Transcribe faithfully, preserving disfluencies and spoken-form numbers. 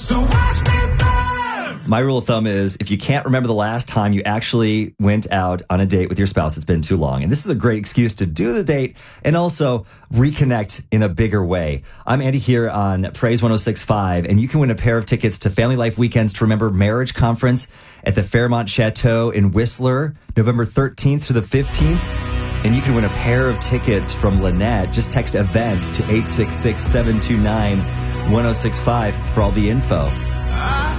So watch me burn. My rule of thumb is if you can't remember the last time you actually went out on a date with your spouse, it's been too long. And this is a great excuse to do the date and also reconnect in a bigger way. I'm Andy here on Praise one oh six point five, and you can win a pair of tickets to Family Life Weekends to Remember Marriage Conference at the Fairmont Chateau in Whistler, November thirteenth through the fifteenth. And you can win a pair of tickets from Lynette. Just text EVENT to eight six six, seven two nine, one oh six five for all the info.